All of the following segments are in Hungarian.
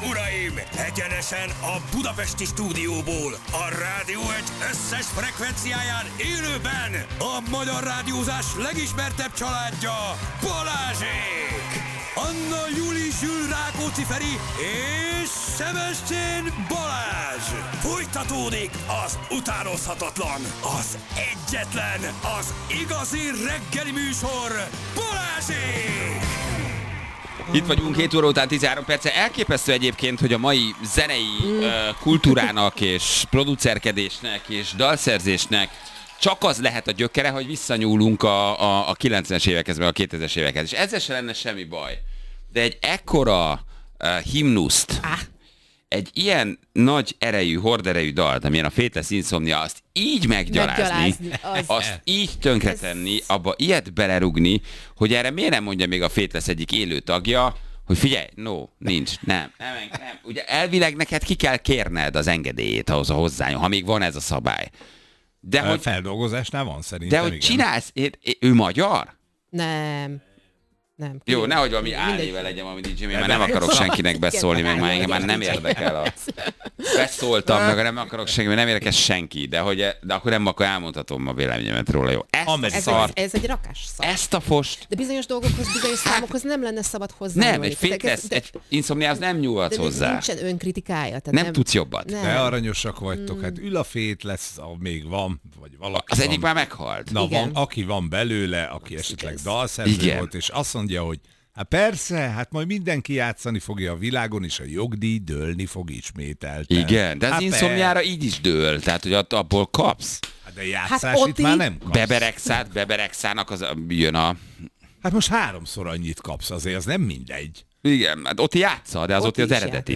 uraim! Egyenesen a budapesti stúdióból, a Rádió egy összes frekvenciáján élőben a magyar rádiózás legismertebb családja, Balázsék! Anna Júli Zsül Rákóczi Feri és Sebestyén Balázs! Folytatódik az utánozhatatlan, az egyetlen, az igazi reggeli műsor, Balázsék! Itt vagyunk 7 óra után 13 perce. Elképesztő egyébként, hogy a mai zenei kultúrának és producerkedésnek és dalszerzésnek csak az lehet a gyökere, hogy visszanyúlunk a 90-es évekhez, meg a 2000-es évekhez. És ezzel se lenne semmi baj. De egy ekkora himnuszt, egy ilyen nagy erejű, horderejű dalt, amilyen a Faithless Insomnia, azt így meggyalázni, azt így tönkretenni, abba ilyet belerugni, hogy erre miért nem mondja még a Faithless egyik élő tagja, hogy figyelj, nincs, nem. Ugye elvileg neked ki kell kérned az engedélyét ahhoz a hozzányom, ha még van ez a szabály. De hogy feldolgozásnál van szerintem. De hogy csinálsz, ő magyar? Nem. Jó, nehogy valami álnéve legyen, valami DJ, mert nem akarok senkinek beszólni, meg már engem már nem érdekel. Beszóltam, meg nem akarok senki, mert nem érdekel senki, de akkor nem akkor elmondhatom a véleményemet róla, jó? Ez egy rakás szar. Ezt a fost. De bizonyos dolgokhoz, bizonyos számokhoz nem lenne szabad hozzá. Nem, egy Faithless, egy Insomniához nem nyúlhatsz hozzá. Nincsen önkritikája. Nem tudsz jobbat. De aranyosak vagytok, hát ül a Faithless, még van, vagy valaki az egyik már meghalt. Na, aki van belőle, aki esetleg dalszerző volt, és azt mondja, hogy hát persze, hát majd mindenki játszani fogja a világon, és a jogdíj dőlni fog ismételten. Igen, de az Insomniára így is dől, tehát hogy abból kapsz. Hát de játszás itt már nem kapsz. Beberegszának jön a... Hát most 3-szor annyit kapsz, azért az nem mindegy. Igen, hát ott játsza, de az ott az eredeti.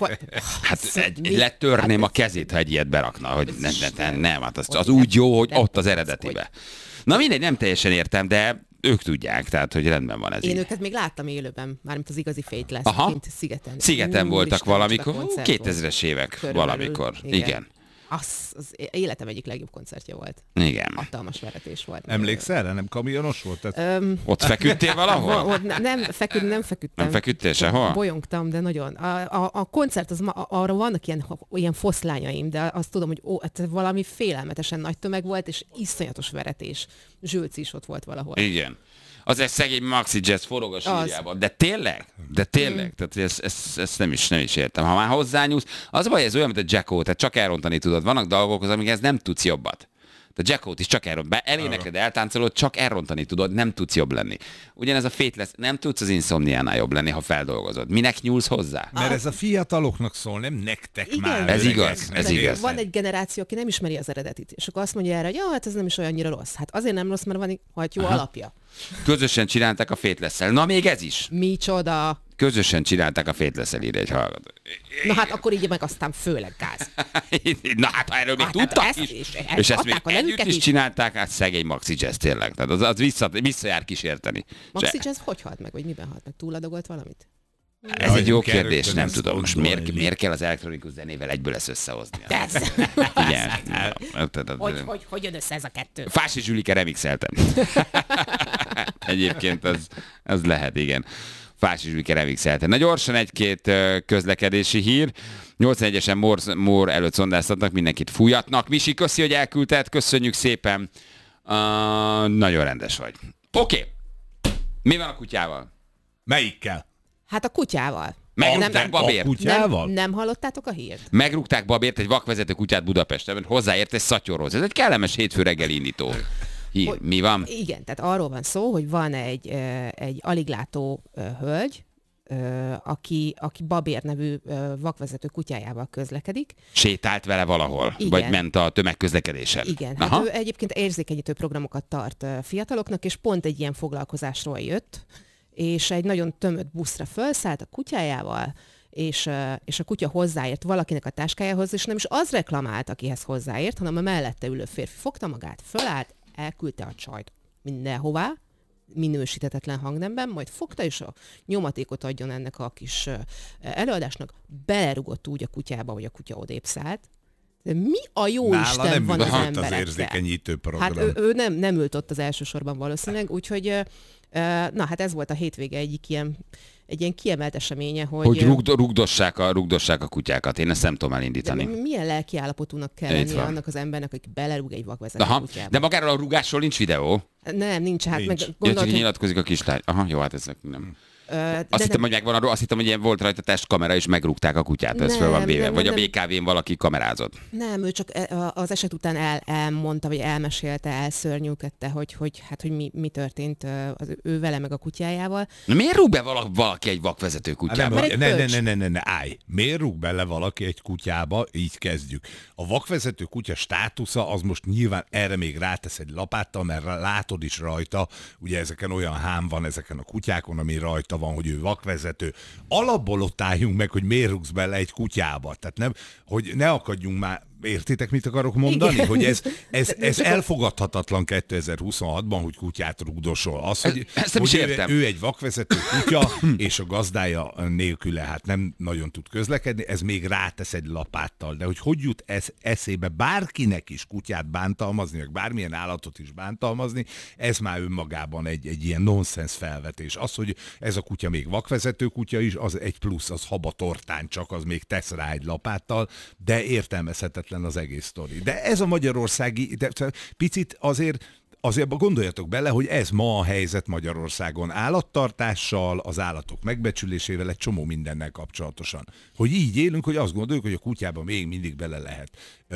Letörném a kezét, ha egy ilyet berakna, hogy nem, hát az úgy jó, hogy ott az eredetibe. Na mindegy, nem teljesen értem, de ők tudják, tehát hogy rendben van ez. Én őket még láttam élőben, mármint az igazi Faithless, kint Szigeten. Szigeten voltak valamikor, 2000-es évek valamikor. Igen. Az életem egyik legjobb koncertje volt. Igen. Hatalmas veretés volt. Emlékszel rá? Nem kamionos volt? Ott feküdtél valahol? Nem feküdtem. Nem feküdtél sehol? Bolyongtam, de nagyon. A koncert, arra vannak ilyen foszlányaim, de azt tudom, hogy valami félelmetesen nagy tömeg volt, és iszonyatos veretés. Zsülci is ott volt valahol. Igen. Az egy szegény maxi jazz forog a sírjában. De tényleg. Tehát ezt nem is értem. Ha már hozzányúlsz, az a baj, ez olyan, mint a Jacko, tehát csak elrontani tudod. Vannak dolgok, amikhez nem tudsz jobbat. A Jackót is csak elénekled, eltáncolod, csak elrontani tudod, nem tudsz jobb lenni. Ugyanez a Faithless, nem tudsz az Insomniánál jobb lenni, ha feldolgozod. Minek nyúlsz hozzá? Mert ez a fiataloknak szól, nem nektek már. Ez igaz. Van egy generáció, aki nem ismeri az eredetit, és akkor azt mondja erre, hogy hát ez nem is olyannyira rossz. Hát azért nem rossz, mert van egy jó alapja. Közösen csinálták a Faithless-szel. Na még ez is. Micsoda. Közösen csinálták a Faithless-el, írja egy hallgató. Na hát akkor így meg aztán főleg gáz. Na hát, ha erről még tudtak is. És ezt még együtt is csinálták, hát szegény maxi jazz tényleg. Tehát az visszajár kísérteni. Maxi jazz hogy halt meg, vagy miben halt meg? Túladogolt valamit? Ez egy jó kérdés, nem tudom. Most miért kell az elektronikus zenével egyből ezt összehozni? Igen. Hogy jön össze ez a kettő? Fási Zsülike remixeltem. Egyébként az lehet, igen. Fási Zsülike remixeltem. Na gyorsan egy-két közlekedési hír. 81-esen Mór előtt szondáztatnak, mindenkit fújatnak. Misi, köszi, hogy elküldted, köszönjük szépen. Nagyon rendes vagy. Oké. Mi van a kutyával? Melyikkel? Hát a kutyával. Megrúgták Babért. Nem hallottátok a hírt? Megrúgták Babért, egy vakvezető kutyát Budapesten, hozzáért egy szatyorhoz. Ez egy kellemes hétfő reggel indító. Mi van? Igen, tehát arról van szó, hogy van egy aliglátó hölgy, aki Babér nevű vakvezető kutyájával közlekedik. Sétált vele valahol? Igen. Vagy ment a tömegközlekedésen? Igen, hát ő egyébként érzékenyítő programokat tart fiataloknak, és pont egy ilyen foglalkozásról jött, és egy nagyon tömött buszra felszállt a kutyájával, és a kutya hozzáért valakinek a táskájához, és nem is az reklamált, akihez hozzáért, hanem a mellette ülő férfi fogta magát, fölállt, elküldte a csajt mindenhová, minősíthetetlen hangnemben, majd fogta és a nyomatékot adjon ennek a kis előadásnak, belerugott úgy a kutyába, hogy a kutya odébb szállt. De mi a jó Isten van az emberekkel? az érzékenyítő program. Hát ő nem ült ott az első sorban valószínűleg, úgyhogy na hát ez volt a hétvége egyik ilyen egy ilyen kiemelt eseménye, hogy rugdossák a kutyákat. Én ezt nem tudom elindítani. Milyen lelki állapotunknak kell lennie annak az embernek, aki belerúg egy vakvezető kutyába? De magáról a rugásról nincs videó? Nem, nincs. Hát nincs. Meg gondolod, hogy nyilatkozik a kislány. Aha, jó, hát ezek nem. Azt hittem, hogy megvan arról, azt hittem, hogy ilyen volt rajta testkamera, és megrúgták a kutyát, ez föl van véve. Vagy a BKV-n valaki kamerázott. Nem, ő csak az eset után elmondta, vagy elmesélte, elszörnyűködte, hogy mi történt az ő vele meg a kutyájával. Na, miért rúg be valaki egy vakvezető kutyába? Ne, állj. Miért rúg bele valaki egy kutyába? Így kezdjük. A vakvezető kutya státusza az most nyilván erre még rátesz egy lapáttal, mert látod is rajta, ugye ezeken olyan hám van ezeken a kutyákon, ami rajta van, hogy ő vakvezető. Alapból ott álljunk meg, hogy miért rúgsz bele egy kutyába. Tehát nem, hogy ne akadjunk már. Értitek, mit akarok mondani? Igen. Hogy ez elfogadhatatlan 2026-ban, hogy kutyát rugdosol. Az, hogy, ő egy vakvezető kutya, és a gazdája nélküle hát nem nagyon tud közlekedni, ez még rátesz egy lapáttal. De hogy jut eszébe bárkinek is kutyát bántalmazni, meg bármilyen állatot is bántalmazni, ez már önmagában egy ilyen nonsens felvetés. Az, hogy ez a kutya még vakvezető kutya is, az egy plusz, az habatortán csak, az még tesz rá egy lapáttal, de értelmezhetetlen az egész sztori. De ez a magyarországi, de picit azért gondoljatok bele, hogy ez ma a helyzet Magyarországon állattartással, az állatok megbecsülésével, egy csomó mindennel kapcsolatosan. Hogy így élünk, hogy azt gondoljuk, hogy a kutyába még mindig bele lehet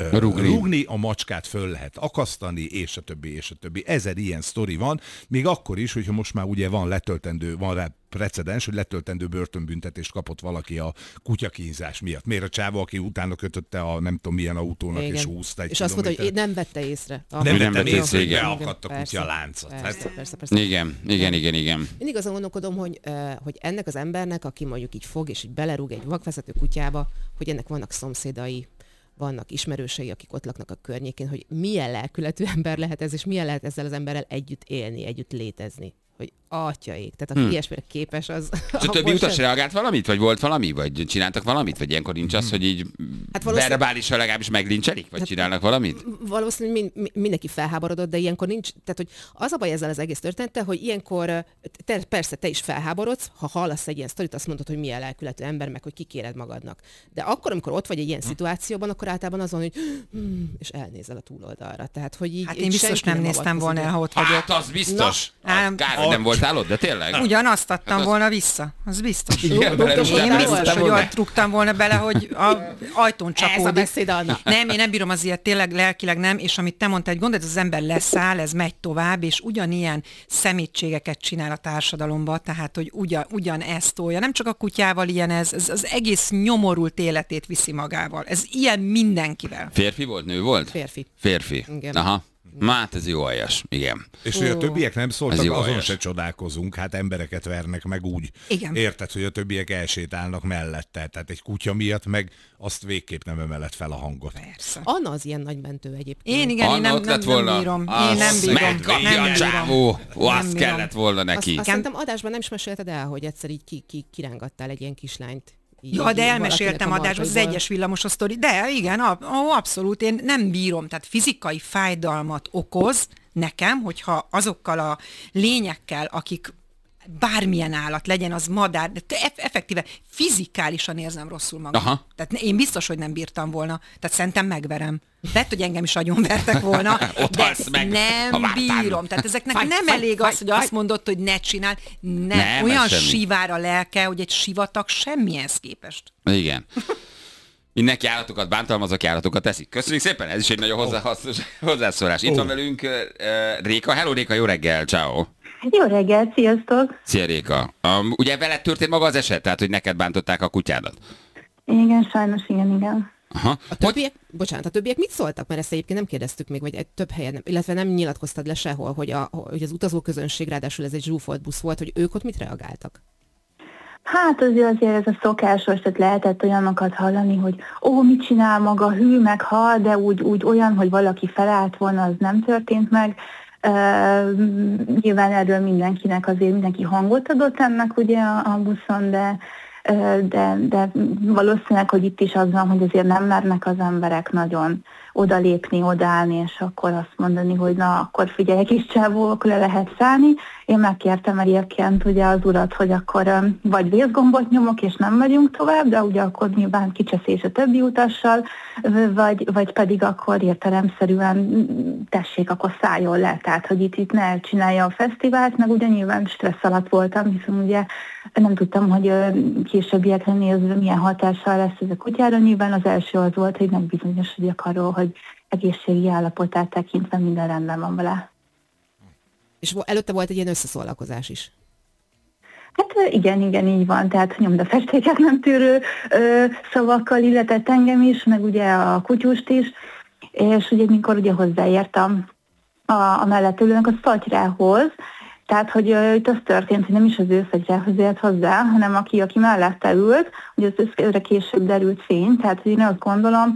rúgni, a macskát föl lehet akasztani, és a többi. Ezer ilyen sztori van, még akkor is, hogyha most már ugye van rá precedens, hogy letöltendő börtönbüntetést kapott valaki a kutyakínzás miatt. Miért a csávó, aki utána kötötte a nem tudom milyen autónak, igen. És húzta egy és azt mondta, hogy nem vette észre. Nem vette észre, hogy beakadt a kutya a láncot. Persze. Igen. Mindig azon gondolkodom, hogy ennek az embernek, aki mondjuk így fog, és így belerúg egy vakvezető kutyába, hogy ennek vannak szomszédai, vannak ismerősei, akik ott laknak a környékén, hogy milyen lelkületű ember lehet ez, és milyen lehet ezzel az emberrel együtt élni, együtt létezni. Hogy atyaik, tehát aki ilyesmire képes, az... És a többi utas reagált valamit? Vagy volt valami? Vagy csináltak valamit? Vagy ilyenkor nincs az, hogy így verbálisan legalábbis meglincselik? Vagy csinálnak valamit? Valószínűleg mindenki felháborodott, de ilyenkor nincs... Tehát, hogy az a baj ezzel az egész történettel, hogy ilyenkor persze te is felháborodsz, ha hallasz egy ilyen sztorit, azt mondod, hogy milyen lelkületű ember, meg hogy kikéred magadnak. De akkor, amikor ott vagy egy ilyen szituációban, akkor általában azon, hogy és elnézel a túloldalra. Tehát, hogy így, hát én biztos nem néztem volna el, ha ott vagyok. Hát az biztos. Nem voltál ott, de tényleg? Ugyanazt adtam volna vissza, az biztos. Igen, én biztos, hogy ott rúgtam volna bele, hogy a ajtón csapódik. Ez a beszéd, Anna. Nem, én nem bírom az ilyet, tényleg lelkileg nem, és amit te mondtál, hogy gondolod, az ember leszáll, ez megy tovább, és ugyanilyen szemétségeket csinál a társadalomba, tehát, hogy ugyanezt tolja. Nem csak a kutyával ilyen ez az egész nyomorult életét viszi magával. Ez ilyen mindenkivel. Férfi volt, nő volt? Férfi. Igen. Aha. Hát ez jó aljas, igen. És hogy a többiek nem szóltak, azon se csodálkozunk, hát embereket vernek meg úgy. Igen. Érted, hogy a többiek elsétálnak mellette, tehát egy kutya miatt meg azt végképp nem emelett fel a hangot. Persze. Anna az ilyen nagy mentő egyébként. Én nem bírom. Én nem bírom. Megkapja a csávó. Azt kellett volna neki. Azt szerintem adásban nem is mesélted el, hogy egyszer így kirángattál egy ilyen kislányt. Ja, de elmeséltem adásban az egyes villamos a sztori. De igen, abszolút, én nem bírom. Tehát fizikai fájdalmat okoz nekem, hogyha azokkal a lényekkel, akik bármilyen állat, legyen az madár, de effektíve fizikálisan érzem rosszul magam. Aha. Tehát én biztos, hogy nem bírtam volna. Tehát szerintem megverem. Lehet, hogy engem is agyonvertek volna, de nem bírom. Tehát ezeknek nem elég az, hogy azt mondod, hogy ne csináld. Nem olyan sivár a lelke, hogy egy sivatag semmihez képest. Igen. Mindenki állatokat bántalmazok, állatokat teszik. Köszönjük szépen, ez is egy nagyon hozzászólás. Itt van velünk Réka. Hello Réka, jó reggel, ciao. Jó reggel, sziasztok! Szia Réka. Ugye veled történt maga az eset, tehát hogy neked bántották a kutyádat? Igen, sajnos igen. Aha. A többiek mit szóltak? Mert ezt egyébként nem kérdeztük még, vagy több helyen, illetve nem nyilatkoztad le sehol, hogy az utazóközönség, ráadásul ez egy zsúfolt busz volt, hogy ők ott mit reagáltak? Hát azért ez a szokásos, tehát lehetett olyanokat hallani, hogy mit csinál maga, hű meg hal, de úgy olyan, hogy valaki felállt volna, az nem történt meg. Nyilván erről mindenki hangot adott ennek ugye a buszon, de valószínűleg, hogy itt is az van, hogy azért nem mernek az emberek nagyon odalépni, odállni, és akkor azt mondani, hogy na, akkor figyelj, kis csávó, akkor le lehet szállni. Én megkértem egyébként ugye az urat, hogy akkor vagy vészgombot nyomok, és nem megyünk tovább, de ugye akkor nyilván kicseszés a többi utassal, vagy pedig akkor értelemszerűen tessék, akkor szálljon le, tehát hogy itt ne csinálja a fesztivált, meg ugye nyilván stressz alatt voltam, hiszen ugye nem tudtam, hogy későbbiekre nézve milyen hatással lesz ez a kutyára. Nyilván az első az volt, hogy megbizonyosodjak arról, hogy egészségi állapotát tekintve minden rendben van vele. És előtte volt egy ilyen összeszólalkozás is. Hát igen, így van, tehát nyomdafestéket nem tűrő szavakkal illetett engem is, meg ugye a kutyust is, és ugye mikor ugye hozzáértem a mellett ülőnek a szatyrához, tehát, hogy itt az történt, hogy nem is az ő szatyrához ért hozzá, hanem aki mellette ült, ugye az őre később derült fény, tehát hogy én azt gondolom,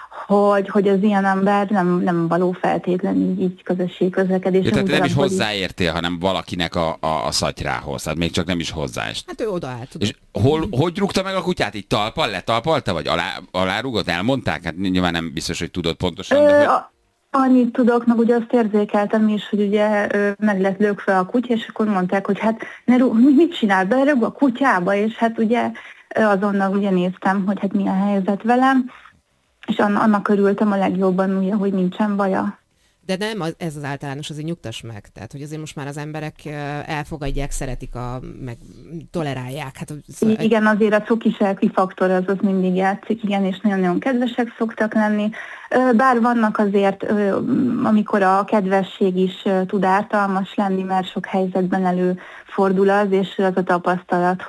hogy az ilyen ember nem való feltétlenül így közösségközlekedésen. Tehát nem is hozzáértél, hanem valakinek a szatyrához, tehát még csak nem is hozzáest. Hát ő odaállt. És hogy rúgta meg a kutyát? Így talpal, letalpalta, vagy alárúgott? Elmondták? Hát nyilván nem biztos, hogy tudod pontosan. De hogy... Annyit tudok, meg ugye azt érzékeltem is, hogy ugye meg lett lökve a kutya, és akkor mondták, hogy hát mit csinál, berög a kutyába, és hát ugye azonnal ugye néztem, hogy hát mi a helyzet velem, és annak örültem a legjobban, ugye, hogy nincsen baja. De nem ez az általános, azért nyugtass meg. Tehát, hogy azért most már az emberek elfogadják, szeretik, meg tolerálják. Hát, igen, azért a cukiselki faktor az mindig játszik, igen, és nagyon-nagyon kedvesek szoktak lenni. Bár vannak azért, amikor a kedvesség is tud ártalmas lenni, mert sok helyzetben előfordul az, és az a tapasztalat,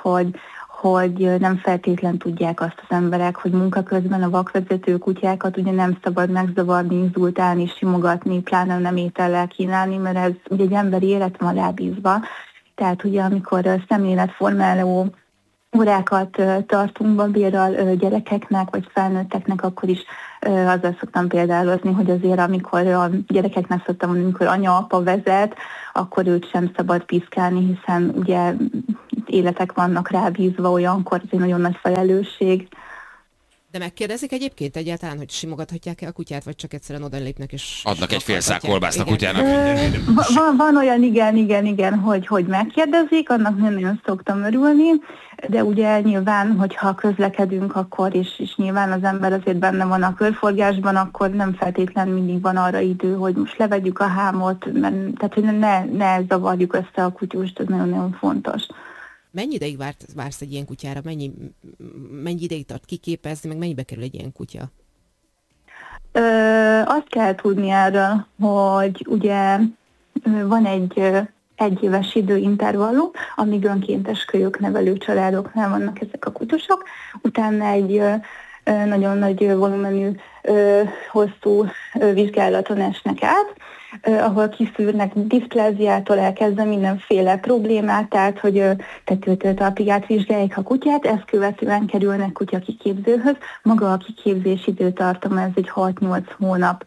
hogy nem feltétlen tudják azt az emberek, hogy munka közben a vakvezető kutyákat ugye nem szabad megzavarni, inzultálni, simogatni, pláne nem étellel kínálni, mert ez ugye egy emberi élet van rábízva. Tehát ugye amikor szemléletformáló órákat tartunk babérral gyerekeknek vagy felnőtteknek, akkor is azzal szoktam példálozni, hogy azért amikor a gyerekeknek szoktam mondani, amikor anya-apa vezet, akkor őt sem szabad piszkálni, hiszen ugye életek vannak rábízva, olyankor ez egy nagyon nagy felelősség. De megkérdezik egyébként egyáltalán, hogy simogathatják-e a kutyát, vagy csak egyszerűen odalépnek és... Adnak egy fél szák kolbászt a kutyának. Van olyan, igen, hogy megkérdezik, annak nagyon szoktam örülni, de ugye nyilván, hogyha közlekedünk, akkor és nyilván az ember azért benne van a körforgásban, akkor nem feltétlenül mindig van arra idő, hogy most levegyük a hámot, tehát hogy ne zavarjuk össze a kutyust, ez nagyon-nagyon fontos. Mennyi ideig vársz egy ilyen kutyára? Mennyi ideig tart kiképezni, meg mennyibe kerül egy ilyen kutya? Azt kell tudni erről, hogy ugye van egy éves időintervallum, amíg önkéntes kölyöknevelő családoknál vannak ezek a kutyusok, utána egy nagyon nagy volumenű, hosszú vizsgálaton esnek át, ahol kiszűrnek diszpláziától elkezdve mindenféle problémát, tehát hogy tetőtől talpig átvizsgálják a kutyát, ezt követően kerülnek kutya kiképzőhöz. Maga a kiképzés időtartama, ez egy 6-8 hónap.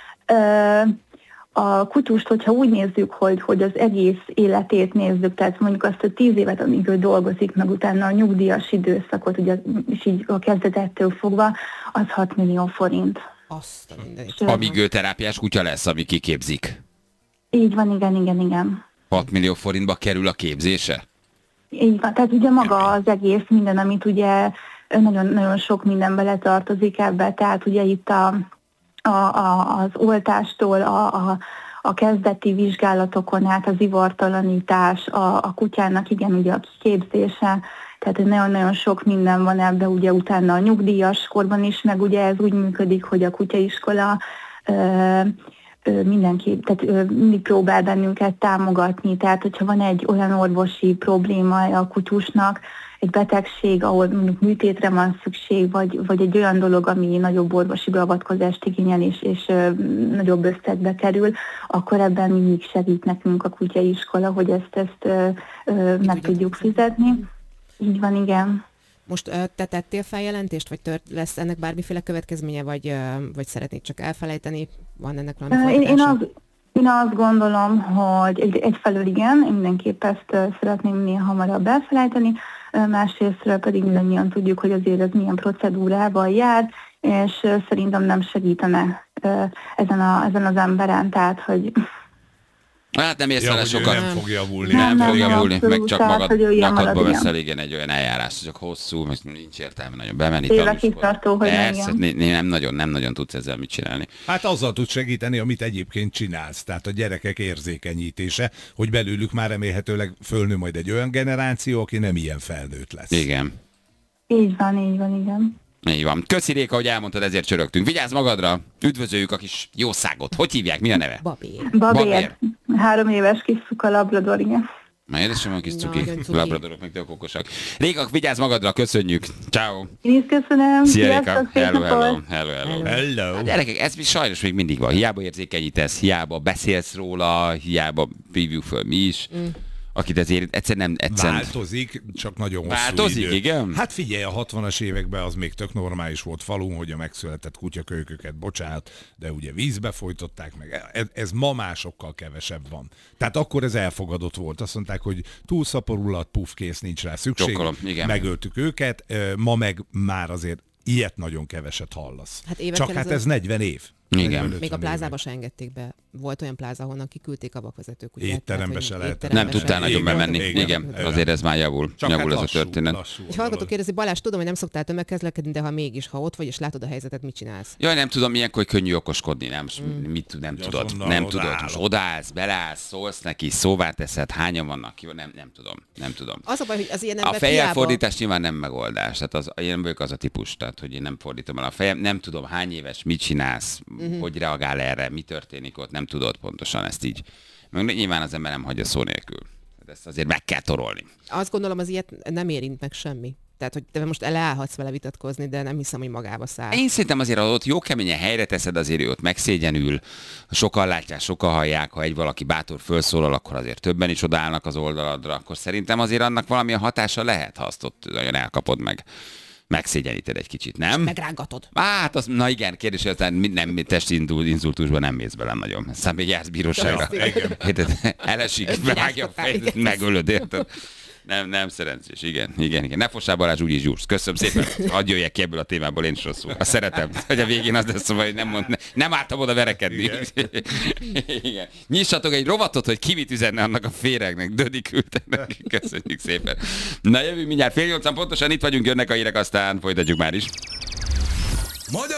A kutyust, hogyha úgy nézzük, hogy az egész életét nézzük, tehát mondjuk azt a 10 évet, amíg ő dolgozik, meg utána a nyugdíjas időszakot, ugye, és így a kezdetettől fogva, az 6 millió forint. Amíg ő terápiás kutya lesz, ami kiképzik. Így van, igen. 6 millió forintba kerül a képzése? Így van, tehát ugye maga az egész minden, amit ugye nagyon-nagyon sok minden beletartozik ebbe, tehát ugye itt az oltástól, a kezdeti vizsgálatokon át az ivartalanítás, a kutyának igen ugye a kiképzése, tehát nagyon-nagyon sok minden van ebben, ugye utána a nyugdíjas korban is, meg ugye ez úgy működik, hogy a kutyaiskola mindenki, tehát mindig próbál bennünket támogatni, tehát hogyha van egy olyan orvosi probléma a kutyusnak, egy betegség, ahol mondjuk műtétre van szükség, vagy egy olyan dolog, ami nagyobb orvosi beavatkozást igényel és nagyobb összegbe kerül, akkor ebben mindig segít nekünk a kutyaiskola, hogy ezt meg tudjuk fizetni. Így van, igen. Most te tettél feljelentést, vagy lesz ennek bármiféle következménye, vagy szeretnéd csak elfelejteni? Van ennek valami folytatása? Én azt gondolom, hogy egyfelől igen, én mindenképp ezt szeretném minél hamarabb elfelejteni, másrésztről pedig mindannyian tudjuk, hogy azért ez milyen procedúrával jár, és szerintem nem segítene ezen az emberen, tehát hogy Hát nem érsz vele sokat. Nem fog javulni. Nem fog javulni, abszolút, meg csak tehát, magad hogy ő ilyen nyakadba marad, veszel, igen, egy olyan eljárás, csak hosszú, most nincs értelme nagyon bemenni. Évekig tartó, hogy persze, nem nagyon tudsz ezzel mit csinálni. Hát azzal tud segíteni, amit egyébként csinálsz. Tehát a gyerekek érzékenyítése, hogy belőlük már remélhetőleg fölnő majd egy olyan generáció, aki nem ilyen felnőtt lesz. Igen. Így van, igen. Így van. Köszi Réka, hogy elmondtad, ezért csörögtünk. Vigyázz magadra, üdvözöljük a kis jószágot. Hogy hívják, mi a neve? Babér. 3 éves kis szuka labrador, igen. Na édesem, a kis cuki. Nagyon cuki. Labradorok meg tök okosak. Réka, vigyázz magadra, köszönjük. Ciao. Én is köszönöm. Szia Réka. Sziasztok, szép napot. Hello. Hello! A gyerekek, ez sajnos még mindig van. Hiába érzékenyítesz, hiába beszélsz róla, hiába hívjuk föl mi is. Akit ezért egyszerűen nem... Változik, csak nagyon hosszú Változik, idő. igen? Hát figyelj, a 60-as években az még tök normális volt falun, hogy a megszületett kutyakölyköket, bocsánat, de ugye vízbe folytották meg. Ez ma másokkal kevesebb van. Tehát akkor ez elfogadott volt. Azt mondták, hogy túl szaporulat, puff, kész, nincs rá szükség. Csokkolom, igen. Megöltük őket, ma meg már azért ilyet nagyon keveset hallasz. Hát évekkel csak hát ezelőtt- ez 40 év. Igen. 40-50 Még a éve. plázába se engedték be. Volt olyan pláza, ahonnan kiküldték a vakvezető kutyát. Étterembe tehát, se hogy lehetett. Nem étterembe tudtál se. nagyon Igen, bemenni. igen, Igen, igen. azért ez már javul. Csak Javul hát ez a történet. lassú Egy hallgató dolog. kérdezi, Balázs, tudom, hogy nem szoktál tömegközlekedni, de ha mégis, ha ott vagy és látod a helyzetet, mit csinálsz? Jaj, nem tudom, ilyenkor hogy könnyű okoskodni, nem, nem Ja, tudod. azonnal Nem tudod. odaállok. Most odaállsz, beleállsz, szólsz neki, szóvá teszed, hányan vannak ki, nem tudom. Az a baj, hogy az ilyen A ember fejjelfordítás nyilván nem megoldás, tehát én vagyok az a típus, tehát hogy én nem fordítom el a fejem, nem tudom hány éves, mit csinálsz, hogy reagál erre, mi történik ott, nem tudod pontosan ezt így. Meg nyilván az ember nem hagyja szó nélkül. Ezt azért meg kell torolni. Azt gondolom, az ilyet nem érint meg semmi. Tehát, hogy te most leállhatsz vele vitatkozni, de nem hiszem, hogy magába száll. Én szerintem azért, ha ott jó keményen helyre teszed, azért ő ott megszégyenül, sokan látják, sokan hallják, ha egy valaki bátor felszólal, akkor azért többen is odaállnak az oldaladra, akkor szerintem azért annak valamilyen hatása lehet, ha azt ott nagyon elkapod meg. Megszégyeníted egy kicsit, nem? Megrángatod. Hát, na igen, kérdés, hogy aztán nem testi inzultusban nem mész bele nagyon. Aztán még jársz bíróságra. Érted? Elesik, vágja a fejed, megölöd, érted? Nem szerencsés, igen. Ne fossál Balázs, úgyis gyúrsz. Köszönöm szépen, hadd jöjjek ki ebből a témából, én is rosszul. Azt szeretem, hogy a végén az lesz, hogy nem álltam oda verekedni. Igen. Nyissatok egy rovatot, hogy ki mit üzenne annak a féregnek, Dödi küldte neki. Köszönjük szépen. Na jövünk mindjárt 7:30 pontosan, itt vagyunk, jönnek a hírek, aztán folytatjuk már is.